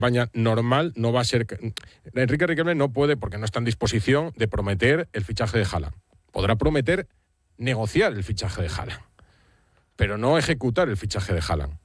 España normal no va a ser... Enrique Riquelme no puede, porque no está en disposición de prometer el fichaje de Haaland. Podrá prometer negociar el fichaje de Haaland, pero no ejecutar el fichaje de Haaland.